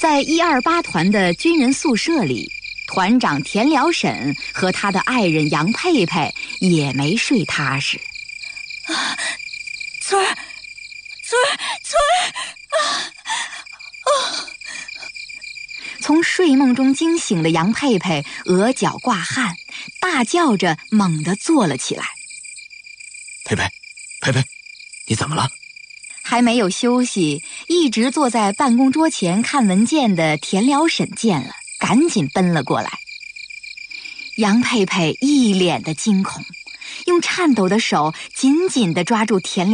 在128团的军人宿舍里，团长田辽沈和他的爱人杨佩佩也没睡踏实。 村儿， 从睡梦中惊醒的杨佩佩额角挂汗，大叫着猛地坐了起来。 佩佩，你怎么了？ 还没有休息，一直坐在办公桌前看文件的田辽沈见了，赶紧奔了过来。杨佩佩一脸的惊恐，用颤抖的手紧紧地抓住田